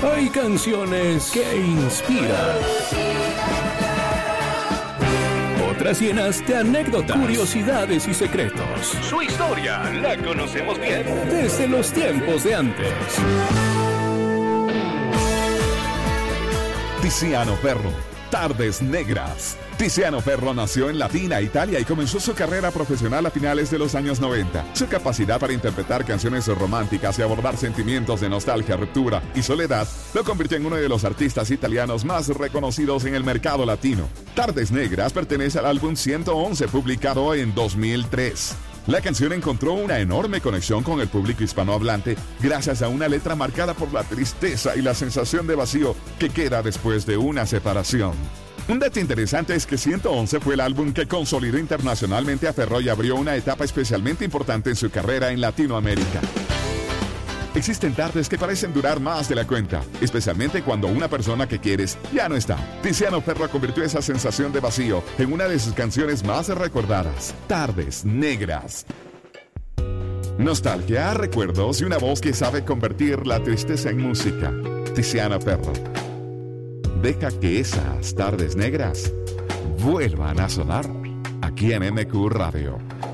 Hay canciones que inspiran. Otras llenas de anécdotas, curiosidades y secretos. Su historia la conocemos bien desde los tiempos de antes. Tiziano Ferro, Tardes Negras. Tiziano Ferro nació en Latina, Italia, y comenzó su carrera profesional a finales de los años 90. Su capacidad para interpretar canciones románticas y abordar sentimientos de nostalgia, ruptura y soledad lo convirtió en uno de los artistas italianos más reconocidos en el mercado latino. Tardes Negras pertenece al álbum 111, publicado en 2003. La canción encontró una enorme conexión con el público hispanohablante gracias a una letra marcada por la tristeza y la sensación de vacío que queda después de una separación. Un dato interesante es que 111 fue el álbum que consolidó internacionalmente a Ferro y abrió una etapa especialmente importante en su carrera en Latinoamérica. Existen tardes que parecen durar más de la cuenta, especialmente cuando una persona que quieres ya no está. Tiziano Ferro convirtió esa sensación de vacío en una de sus canciones más recordadas, Tardes Negras. Nostalgia, recuerdos y una voz que sabe convertir la tristeza en música. Tiziano Ferro. Deja que esas tardes negras vuelvan a sonar aquí en MQ Radio.